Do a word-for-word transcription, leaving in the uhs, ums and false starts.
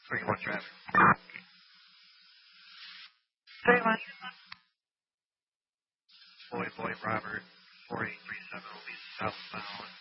twenty-one traffic. thirty-one. Boy, boy, Robert, four eight three seven will be southbound.